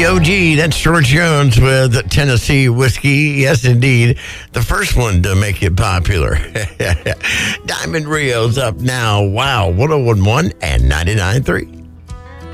The OG, that's George Jones with Tennessee Whiskey. Yes, indeed. The first one to make it popular. Diamond Rio's up now. Wow, 101.1 and 99.3.